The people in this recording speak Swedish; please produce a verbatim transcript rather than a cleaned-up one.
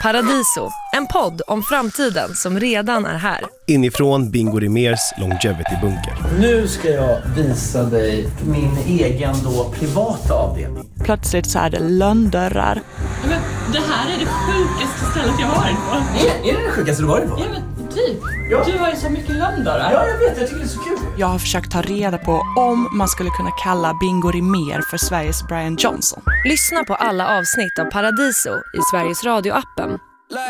Paradiso, en podd om framtiden som redan är här. Inifrån Bingo Rimérs Longevity-bunker. Nu ska jag visa dig min egen då privata avdelning. Plötsligt så är det lönndörrar. Men det här är det sjukaste stället jag har varit på. Är, är det det sjukaste du varit på? Ja men typ. Ja. Du har ju så mycket lönndörrar. Ja, jag vet. Jag tycker det är så kul. Jag har försökt ta reda på om man skulle kunna kalla Bingo Rimér för Sveriges Brian Johnson. Lyssna på alla avsnitt av Paradiso i Sveriges Radio-appen.